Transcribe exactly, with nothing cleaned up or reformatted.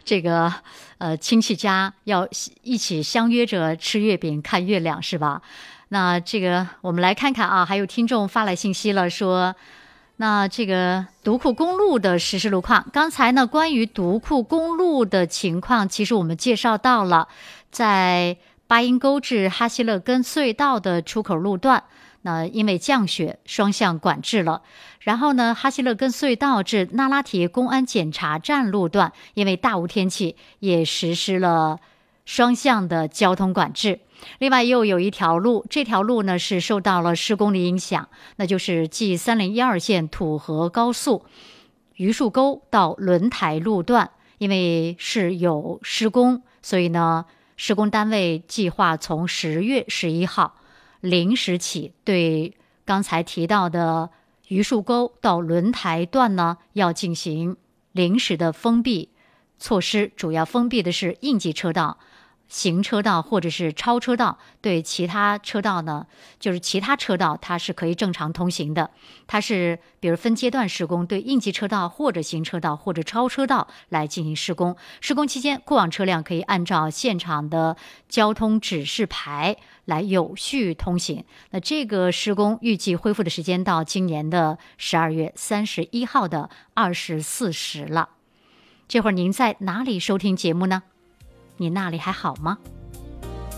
这个呃亲戚家要一起相约着吃月饼看月亮是吧？那这个我们来看看啊，还有听众发来信息了说，那这个独库公路的实时路况，刚才呢关于独库公路的情况，其实我们介绍到了，在巴音沟至哈希勒根隧道的出口路段，那因为降雪，双向管制了。然后呢，哈希勒根隧道至那拉提公安检查站路段，因为大雾天气，也实施了双向的交通管制。另外又有一条路，这条路呢是受到了施工的影响，那就是 G 三零一二线土河高速榆树沟到轮台路段，因为是有施工，所以呢，施工单位计划从十月十一号零时起，对刚才提到的榆树沟到轮台段呢，要进行临时的封闭措施，主要封闭的是应急车道、行车道或者是超车道，对其他车道呢，就是其他车道它是可以正常通行的。它是比如分阶段施工，对应急车道或者行车道或者超车道来进行施工。施工期间，过往车辆可以按照现场的交通指示牌来有序通行。那这个施工预计恢复的时间到今年的十二月三十一号的二十四时了。这会儿您在哪里收听节目呢？你那里还好吗？